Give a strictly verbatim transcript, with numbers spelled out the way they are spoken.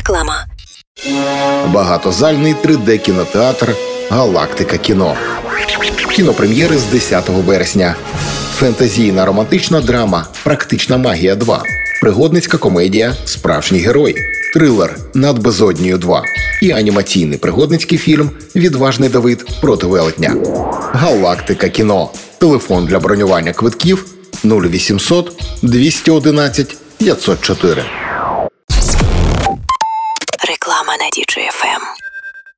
Реклама. Багатозальний три де-кінотеатр «Галактика кіно». Кінопрем'єри з десятого вересня. Фентезійна романтична драма «Практична магія два». Пригодницька комедія «Справжній герой». Трилер «Над безоднею два». І анімаційний пригодницький фільм «Відважний Давид проти велетня». «Галактика кіно». Телефон для бронювання квитків нуль вісімсот двісті одинадцять п'ятсот чотири.